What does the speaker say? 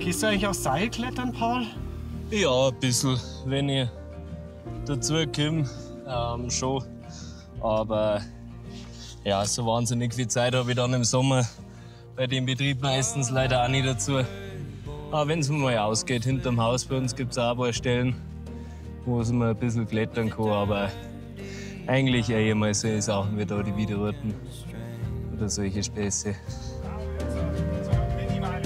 Gehst du eigentlich auch Seilklettern, Paul? Ja, ein bisschen, wenn ich dazu komme, schon. Aber ja, so wahnsinnig viel Zeit habe ich dann im Sommer bei dem Betrieb meistens leider auch nicht dazu. Aber wenn es mir mal ausgeht, hinterm Haus bei uns gibt es auch ein paar Stellen, wo es man ein bisschen klettern kann. Aber eigentlich eher mal solche Sachen wie da die Widerruten oder solche Späße.